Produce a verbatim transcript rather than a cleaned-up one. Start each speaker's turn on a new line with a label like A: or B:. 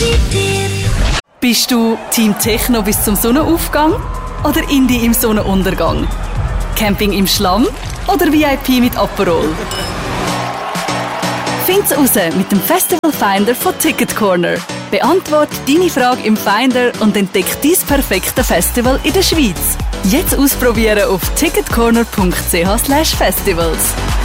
A: Bist du Team Techno bis zum Sonnenaufgang oder Indie im Sonnenuntergang? Camping im Schlamm oder V I P mit Aperol? Find's raus mit dem Festival Finder von Ticket Corner. Beantwort deine Frage im Finder und entdeck dein perfekte Festival in der Schweiz. Jetzt ausprobieren auf ticketcorner punkt c h slash festivals.